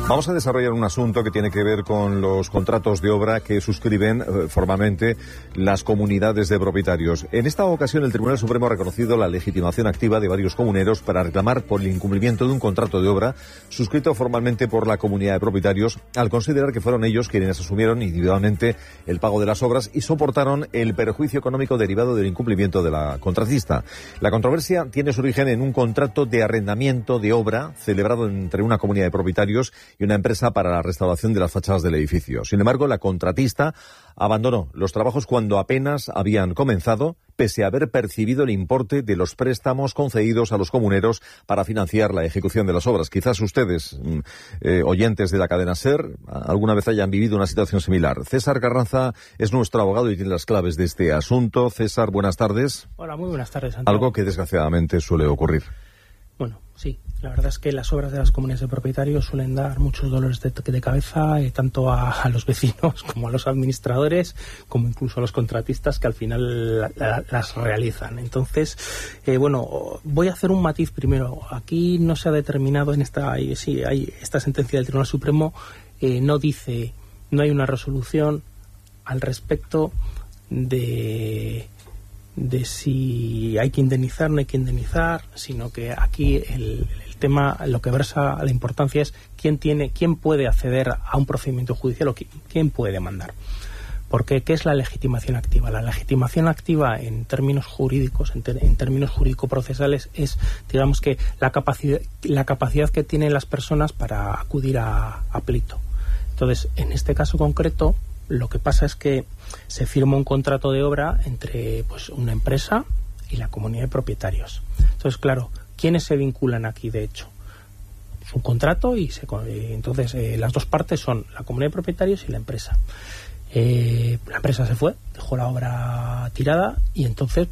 Vamos a desarrollar un asunto que tiene que ver con los contratos de obra que suscriben formalmente las comunidades de propietarios. En esta ocasión, el Tribunal Supremo ha reconocido la legitimación activa de varios comuneros para reclamar por el incumplimiento de un contrato de obra suscrito formalmente por la comunidad de propietarios, al considerar que fueron ellos quienes asumieron individualmente el pago de las obras y soportaron el perjuicio económico derivado del incumplimiento de la contratista. La controversia tiene su origen en un contrato de arrendamiento de obra celebrado entre una comunidad de propietarios y una empresa para la restauración de las fachadas del edificio. Sin embargo, la contratista abandonó los trabajos cuando apenas habían comenzado, pese a haber percibido el importe de los préstamos concedidos a los comuneros para financiar la ejecución de las obras. Quizás ustedes, oyentes de la cadena SER, alguna vez hayan vivido una situación similar. César Carranza es nuestro abogado y tiene las claves de este asunto. César, buenas tardes. Hola, muy buenas tardes, Santiago. Algo que desgraciadamente suele ocurrir. Bueno, sí, la verdad es que las obras de las comunidades de propietarios suelen dar muchos dolores de cabeza, tanto a los vecinos como a los administradores, como incluso a los contratistas que al final las realizan. Entonces, bueno, voy a hacer un matiz primero. Aquí no se ha determinado en esta sentencia del Tribunal Supremo, no hay una resolución al respecto de si hay que indemnizar o no hay que indemnizar, sino que aquí el tema, lo que versa la importancia es quién puede acceder a un procedimiento judicial o quién puede demandar. Porque, ¿qué es la legitimación activa? La legitimación activa en términos jurídicos, en términos jurídico-procesales, es, digamos que, la capacidad que tienen las personas para acudir a pleito. Entonces, en este caso concreto, lo que pasa es que se firma un contrato de obra entre una empresa y la comunidad de propietarios. Entonces, claro, ¿quiénes se vinculan aquí, de hecho? Es un contrato y entonces las dos partes son la comunidad de propietarios y la empresa. La empresa se fue, dejó la obra tirada y entonces,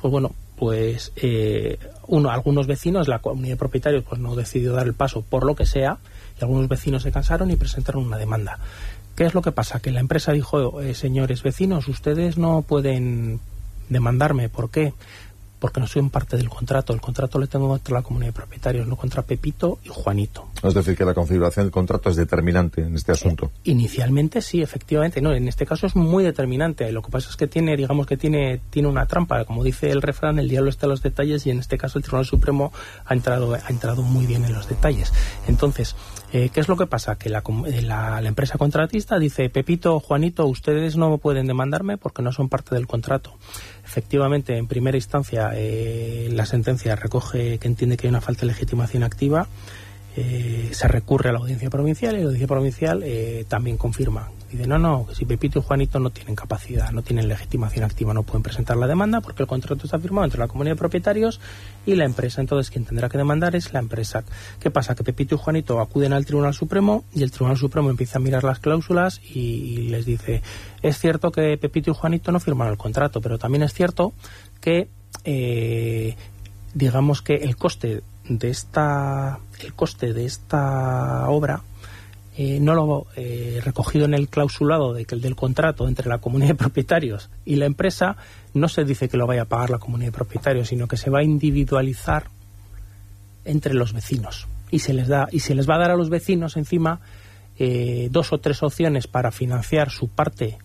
algunos vecinos, la comunidad de propietarios, no decidió dar el paso por lo que sea, y algunos vecinos se cansaron y presentaron una demanda. ¿Qué es lo que pasa? Que la empresa dijo, señores vecinos, ustedes no pueden demandarme. ¿Por qué? Porque no soy parte del contrato. El contrato le tengo contra la comunidad de propietarios, no contra Pepito y Juanito. Es decir, que la configuración del contrato es determinante en este asunto. Inicialmente sí, efectivamente. No, en este caso es muy determinante. Lo que pasa es que tiene una trampa. Como dice el refrán, el diablo está en los detalles, y en este caso el Tribunal Supremo ha entrado muy bien en los detalles. Entonces, ¿qué es lo que pasa? Que la empresa contratista dice, Pepito, Juanito, ustedes no pueden demandarme porque no son parte del contrato. Efectivamente, en primera instancia, la sentencia recoge que entiende que hay una falta de legitimación activa. Se recurre a la audiencia provincial y la audiencia provincial también confirma. Dice, no, que si Pepito y Juanito no tienen capacidad, no tienen legitimación activa, no pueden presentar la demanda porque el contrato está firmado entre la comunidad de propietarios y la empresa. Entonces, quien tendrá que demandar es la empresa. ¿Qué pasa? Que Pepito y Juanito acuden al Tribunal Supremo y el Tribunal Supremo empieza a mirar las cláusulas y les dice, es cierto que Pepito y Juanito no firmaron el contrato, pero también es cierto que, digamos que el coste de esta obra no lo recogido en el clausulado del contrato entre la comunidad de propietarios y la empresa, no se dice que lo vaya a pagar la comunidad de propietarios, sino que se va a individualizar entre los vecinos y se les va a dar a los vecinos encima 2 o 3 opciones para financiar su parte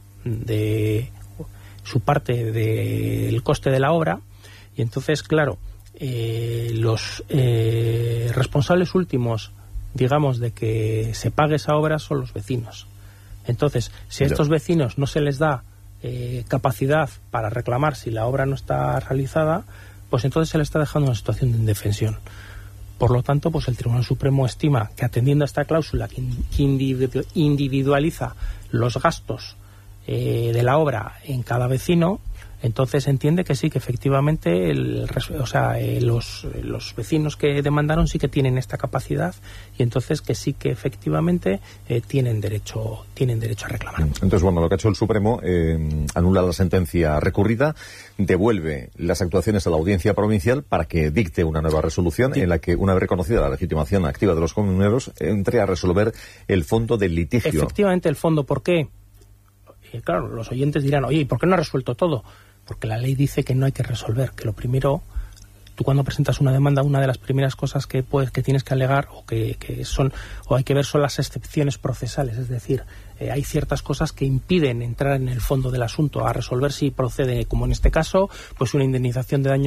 del coste de la obra. Y entonces, claro, los responsables últimos, digamos, de que se pague esa obra son los vecinos. Entonces, si a estos vecinos no se les da capacidad para reclamar si la obra no está realizada, pues entonces se les está dejando una situación de indefensión. Por lo tanto, pues el Tribunal Supremo estima que, atendiendo a esta cláusula que individualiza los gastos de la obra en cada vecino, entonces entiende que sí, que efectivamente los vecinos que demandaron sí que tienen esta capacidad, y entonces que sí que efectivamente tienen derecho a reclamar. Entonces, bueno, lo que ha hecho el Supremo, anula la sentencia recurrida, devuelve las actuaciones a la audiencia provincial para que dicte una nueva resolución en la que, una vez reconocida la legitimación activa de los comuneros, entre a resolver el fondo del litigio. Efectivamente, el fondo. ¿Por qué? Claro, los oyentes dirán, oye, ¿y por qué no ha resuelto todo? Porque la ley dice que no hay que resolver, que lo primero tú cuando presentas una demanda, una de las primeras cosas que tienes que alegar o hay que ver son las excepciones procesales, es decir, hay ciertas cosas que impiden entrar en el fondo del asunto, a resolver si procede, como en este caso, pues una indemnización de daños